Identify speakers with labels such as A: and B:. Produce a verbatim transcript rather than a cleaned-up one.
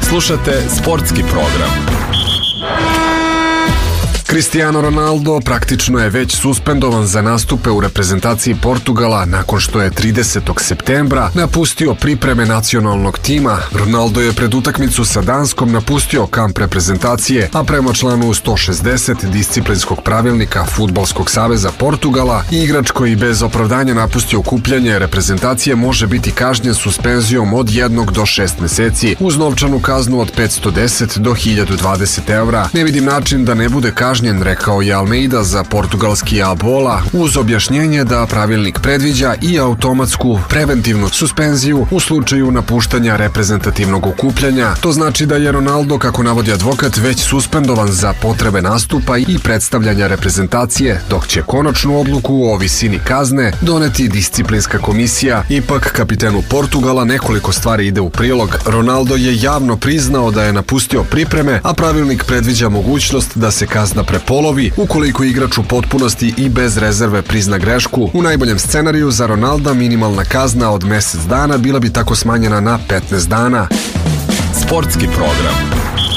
A: Slušate sportski program. Cristiano Ronaldo praktično je već suspendovan za nastupe u reprezentaciji Portugala nakon što je tridesetog septembra napustio pripreme nacionalnog tima. Ronaldo je pred utakmicu sa Danskom napustio kamp reprezentacije, a prema članu sto šezdeset disciplinskog pravilnika Fudbalskog saveza Portugala, igrač koji bez opravdanja napustio okupljanje reprezentacije može biti kažnjen suspenzijom od jednog do šest meseci uz novčanu kaznu od petsto deset do hiljadu dvadeset evra. Ne vidim način da ne bude kažnjen, rekao je Almeida za portugalski A Bola, uz objašnjenje da pravilnik predviđa i automatsku preventivnu suspenziju u slučaju napuštanja reprezentativnog okupljanja. To znači da je Ronaldo, kako navodi advokat, već suspendovan za potrebe nastupa i predstavljanja reprezentacije, dok će konačnu odluku o visini kazne doneti disciplinska komisija. Ipak, kapitenu Portugala nekoliko stvari ide u prilog. Ronaldo je javno priznao da je napustio pripreme, a pravilnik predviđa mogućnost da se kazna prepolovi ukoliko igrač u potpunosti i bez rezerve prizna grešku. U najboljem scenariju za Ronalda minimalna kazna od mesec dana bila bi tako smanjena na petnaest dana. Sportski program.